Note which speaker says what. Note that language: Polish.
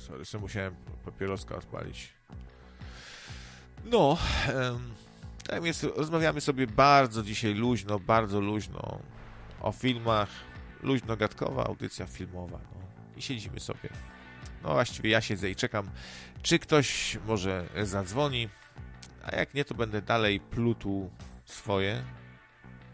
Speaker 1: Sorry, sobie musiałem papieroska odpalić. No, tak więc rozmawiamy sobie bardzo dzisiaj luźno, bardzo luźno o filmach, luźno-gadkowa audycja filmowa, no. I siedzimy sobie. No właściwie ja siedzę i czekam, czy ktoś może zadzwoni, a jak nie, to będę dalej plutł swoje.